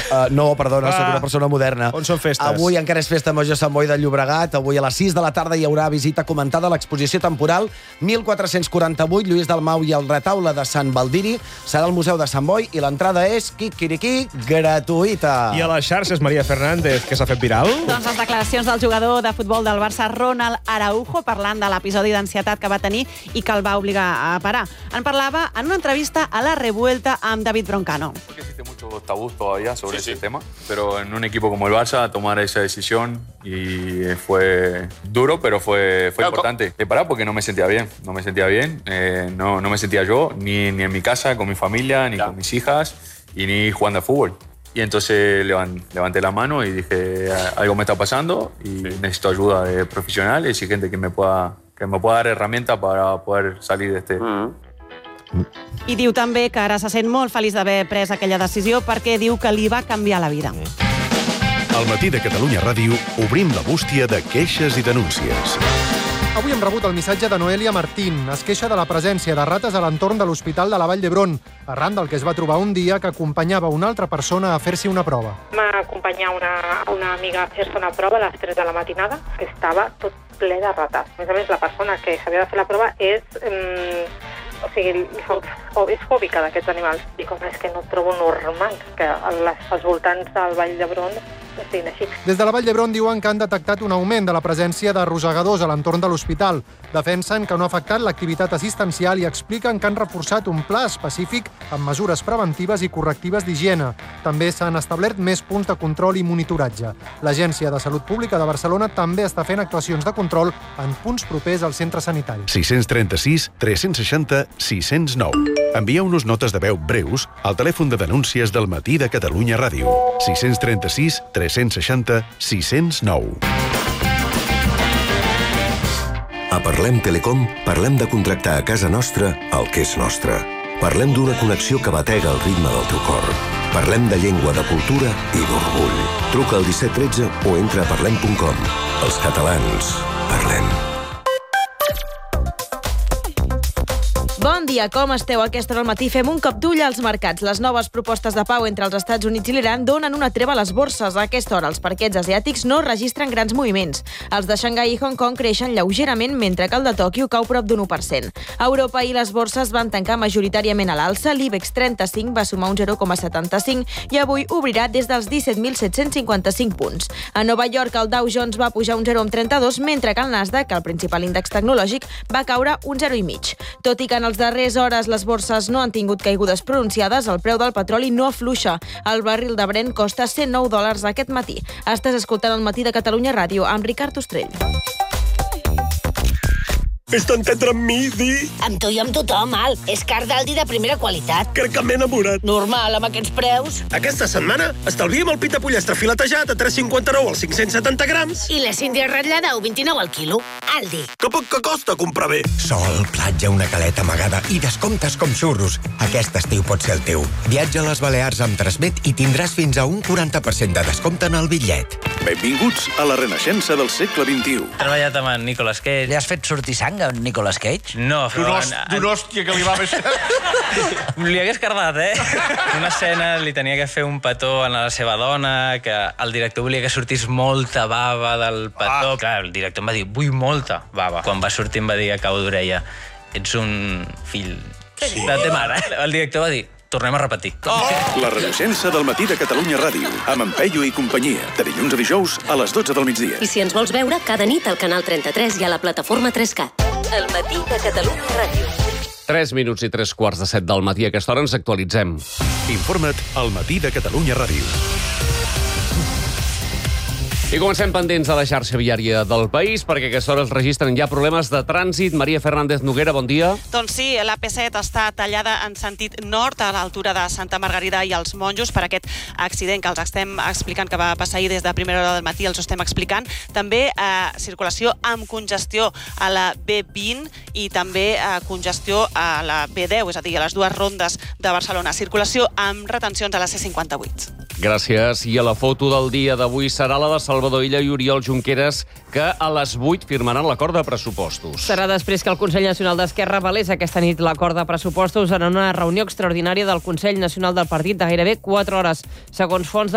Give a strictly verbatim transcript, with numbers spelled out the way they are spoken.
Uh, no, perdona, ah, soc una persona moderna. On són festes? Avui encara és festa major a Sant Boi de Llobregat. Avui a les sis de la tarda hi haurà visita comentada a l'exposició temporal mil quatre-cents quaranta-vuit, Lluís Dalmau i el retaule de Sant Baldiri. Serà al Museu de Sant Boi i l'entrada és, quiquiriquí, gratuïta. I a les xarxes, Maria Fernández, que s'ha fet viral? Doncs les declaracions del jugador de futbol del Barça, Ronald Araujo, parlant de l'episodi d'ansietat que va tenir i que el va obligar a parar. En parlava en una entrevista a La Revuelta amb David Broncano. Porque existe mucho tabú todavía sobre sí, ese sí. tema, pero en un equipo como el Barça tomar esa decisión y fue duro, pero fue, fue claro, importante. He parado porque no me sentía bien, no me sentía bien, eh, no, no me sentía yo, ni, ni en mi casa, con mi familia, ni claro. con mis hijas, y ni jugando al fútbol. Y entonces levanté la mano y dije, algo me está pasando y sí. necesito ayuda de profesionales y gente que me pueda, que me pueda dar herramientas para poder salir de este... Uh-huh. I diu també que ara se sent molt feliç d'haver pres aquella decisió perquè diu que li va canviar la vida. Al Matí de Catalunya Ràdio obrim la bústia de queixes i denúncies. Avui hem rebut el missatge de Noelia Martín. Es queixa de la presència de rates a l'entorn de l'Hospital de la Vall d'Hebron, arran del que es va trobar un dia que acompanyava una altra persona a fer-s'hi una prova. M'acompanyar una, una amiga a fer-se una prova a les tres de la matinada, que estava tot ple de rates. A més a més, la persona que s'havia de fer la prova és... Mm, o sigui, és fòbica d'aquests animals. I com és que no trobo normal que als voltants del Vall d'Hebron estiguin així. Des de la Vall d'Hebron diuen que han detectat un augment de la presència de rosegadors a l'entorn de l'hospital. Defensen que no ha afectat l'activitat assistencial i expliquen que han reforçat un pla específic amb mesures preventives i correctives d'higiene. També s'han establert més punts de control i monitoratge. L'Agència de Salut Pública de Barcelona també està fent actuacions de control en punts propers al centre sanitari. sis cents trenta-sis tres cents seixanta sis cents nou. Envieu-nos notes de veu breus al telèfon de denúncies del Matí de Catalunya Ràdio. sis cents trenta-sis tres cents seixanta sis cents nou. A Parlem Telecom parlem de contractar a casa nostra el que és nostre. Parlem d'una connexió que batega el ritme del teu cor. Parlem de llengua, de cultura i d'orgull. Truca al disset tretze o entra a parlem punt com. Els catalans, parlem. Bon dia, com esteu? A aquesta hora al matí fem un cop d'ull als mercats. Les noves propostes de pau entre els Estats Units i l'Iran donen una treva a les borses. A aquesta hora els parquets asiàtics no registren grans moviments. Els de Xangai i Hong Kong creixen lleugerament, mentre que el de Tòquio cau prop d'un u per cent. A Europa i les borses van tancar majoritàriament a l'alça. L'IBEX trenta-cinc va sumar un zero coma setanta-cinc i avui obrirà des dels disset mil set-cents cinquanta-cinc punts. A Nova York el Dow Jones va pujar un zero coma trenta-dos, mentre que el Nasdaq, el principal índex tecnològic, va caure un zero coma cinc. Tot i que en els darrers hores les borses no han tingut caigudes pronunciades, el preu del petroli no afluixa. El barril de Brent costa cent nou dòlars aquest matí. Estàs escoltant el Matí de Catalunya Ràdio amb Ricard Ostrell. Fes-te entendre amb mi, Di. Amb tu i amb tothom, Al. És carn d'Aldi de primera qualitat. Crec que m'he enamorat. Normal, amb aquests preus. Aquesta setmana estalviem el pita pollastre filetejat a tres coma cinquanta-nou als cinc-cents setanta grams. I la síndria ratllada a u coma vint-i-nou al quilo. Aldi. Que poc que costa comprar bé. Sol, platja, una caleta amagada i descomptes com xurros. Aquest estiu pot ser el teu. Viatja a les Balears amb Transmet i tindràs fins a un quaranta per cent de descompte en el bitllet. Benvinguts a la renaixença del segle vint-i-u. He treballat amb en Nicolas Cage. Li has fet sortir sang a en Nicolas Cage? No, però... D'una hòstia que li va baixar. Li hagués cardat, eh? Una escena li tenia que fer un petó a la seva dona, que el director volia que sortís molta bava del petó. Ah. Clar, el director em va dir, vull molta bava. Quan va sortir em va dir a cau d'orella, ets un fill sí. de ta mare. El director va dir, tornem a repetir. Oh! La renaixença del Matí de Catalunya Ràdio, amb en Peyu i companyia, de dilluns a dijous a les dotze del migdia. I si ens vols veure, cada nit al canal trenta-tres i a la plataforma tres cat. El Matí de Catalunya Ràdio. tres minuts i tres quarts de set del matí. A aquesta hora ens actualitzem. Informa't al Matí de Catalunya Ràdio. I comencem pendents de la xarxa viària del país, perquè a aquesta hora es registren ja problemes de trànsit. Maria Fernández Noguera, bon dia. Doncs sí, la P set està tallada en sentit nord, a l'altura de Santa Margarida i els Monjos, per aquest accident que els estem explicant, que va passar ahir des de primera hora del matí, els estem explicant. També eh, circulació amb congestió a la B vint i també eh, congestió a la B deu, és a dir, a les dues rondes de Barcelona. Circulació amb retencions a la C cinquanta-vuit. Gràcies. I a la foto del dia d'avui serà la de Salvador Illa i Oriol Junqueras, que a les vuit firmaran l'acord de pressupostos. Serà després que el Consell Nacional d'Esquerra avalés aquesta nit l'acord de pressupostos en una reunió extraordinària del Consell Nacional del Partit de gairebé quatre hores. Segons fonts